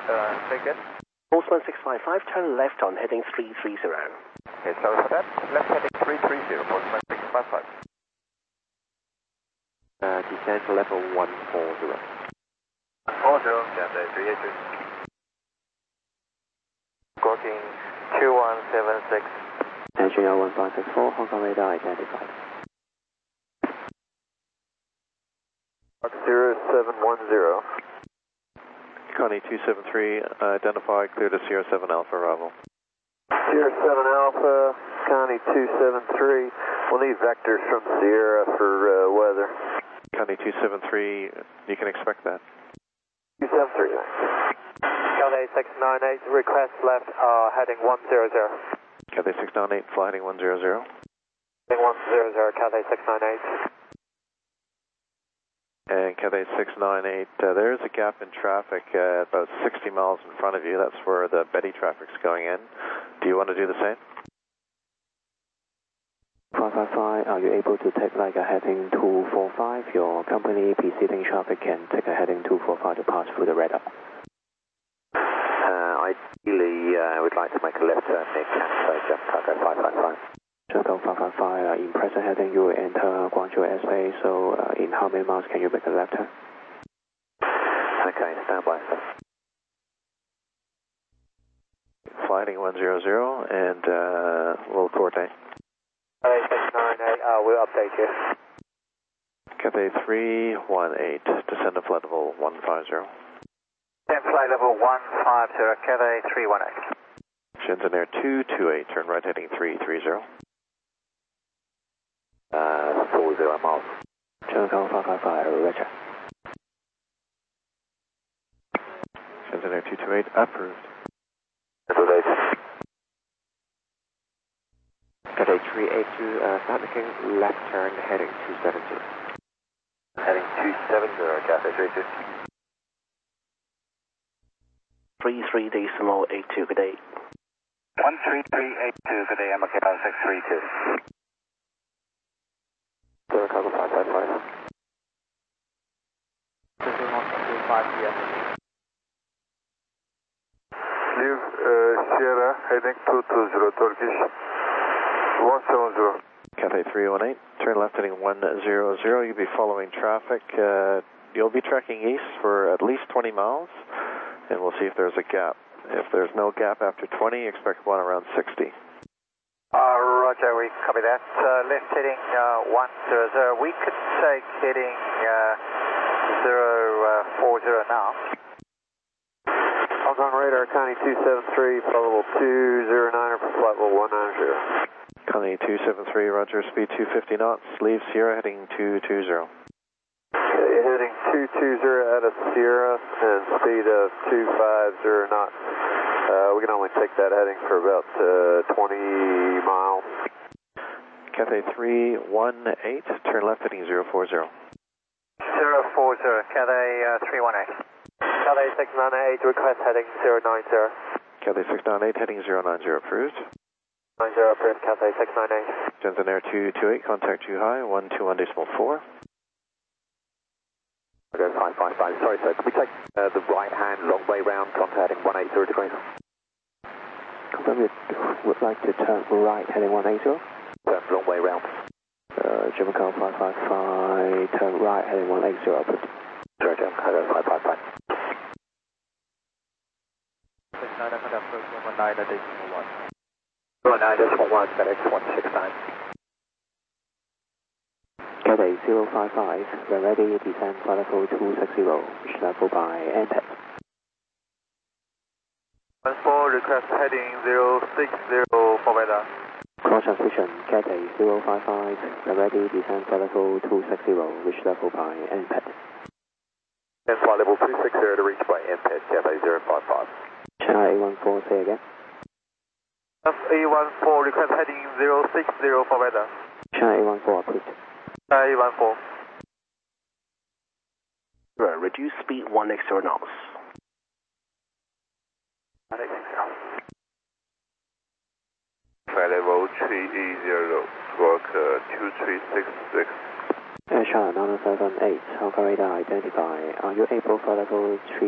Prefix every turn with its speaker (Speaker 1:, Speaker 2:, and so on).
Speaker 1: Say again.
Speaker 2: Pulse 1655, turn left on heading 330.
Speaker 1: Okay, sorry for that. Left heading 330, Pulse 1655.
Speaker 3: Descend to level 140.
Speaker 1: 140, Cathay 382. Squawking 2176.
Speaker 3: Engine 01564, Hong Kong radar identified.
Speaker 1: 0710.
Speaker 4: Connie 273, identify, clear to Sierra 7 Alpha Bravo.
Speaker 1: Sierra 7 Alpha, Connie 273. We'll need vectors from Sierra for weather.
Speaker 4: Connie 273, you can expect that.
Speaker 1: 273. Cathay 698, request left, heading 100.
Speaker 4: Cathay 698, fly heading 100.
Speaker 1: Heading 100, Cathay 698.
Speaker 4: And Cathay 698, there's a gap in traffic about 60 miles in front of you. That's where the Betty traffic's going in. Do you want to do the same?
Speaker 3: 555, are you able to take like a heading 245? Your company preceding traffic can take a heading 245 to pass through the radar.
Speaker 1: Ideally, we'd like to make a left turn near Kansai, jump cargo 555.
Speaker 3: Jungle 555, in present heading you will enter Guangzhou airspace, so in how many miles can you make a left turn?
Speaker 1: Okay, stand by, sir.
Speaker 4: Flighting 100 and we'll coordinate.
Speaker 1: Cathay 698, we'll update you.
Speaker 4: Cathay 318, descend to flight level 150.
Speaker 1: Descend flight level 150, Cathay 318.
Speaker 4: Shenzhen Air 228, turn right heading 330.
Speaker 1: 40 miles.
Speaker 3: Jungle 555, roger.
Speaker 4: Shenzhen Air 228, approved.
Speaker 3: Cathay 382, start making left turn heading 270.
Speaker 1: Heading 270, Cathay 382.
Speaker 2: 33.82, good day.
Speaker 1: 13382, good day, MK 632.
Speaker 3: Sierra Cargo 555.
Speaker 1: 5 p.m. Leave Sierra, heading 220, Turkish 170.
Speaker 4: Cathay 318, turn left heading 100. You'll be following traffic. You'll be tracking east for at least 20 miles, and we'll see if there's a gap. If there's no gap after 20, expect one around 60.
Speaker 1: Roger, we copy that. Left heading 100. We could take heading 040 now. Hong Kong radar, Connie 273, flight level 209 for flight level 190.
Speaker 4: Connie 273, roger, speed 250 knots, leave Sierra heading 220.
Speaker 1: Okay, heading 220 out of Sierra and speed of 250 knots. We can only take that heading for about 20 miles.
Speaker 4: Cathay 318, turn left heading 040.
Speaker 1: 040, Cathay 318. Cathay 698, request heading 090.
Speaker 4: Cathay 698, heading 090, approved.
Speaker 1: 90 approved, Cathay 698.
Speaker 4: Shenzhen Air 228, contact Zhuhai, 121.4.
Speaker 1: Okay, 555, sorry sir, could we take the right hand long way round, contacting 180 degrees?
Speaker 3: Confirm you would like to turn right heading 180?
Speaker 1: Turn long way round.
Speaker 3: Jamaica 555, turn right heading 180, approved.
Speaker 1: Sorry, Jamaica 555. 19.1, FedEx 169.
Speaker 3: Cathay 055, when ready, descend flight level 260, which level by NTEC.
Speaker 1: 14, request heading 060 for weather.
Speaker 3: Cross transition, Cathay 055, when ready, descend flight level 260, which level by NPET.
Speaker 1: And flight level 260 to reach by NPET, Cathay 055.
Speaker 3: China A14, say again.
Speaker 1: A14, request heading 060 for weather.
Speaker 3: China A14, approved.
Speaker 1: A14.
Speaker 2: Right, reduce speed 1 extra knots.
Speaker 1: Flight level 380, squawk 2366.
Speaker 3: China 978, Hong Kong radar identify. Are you able for level 3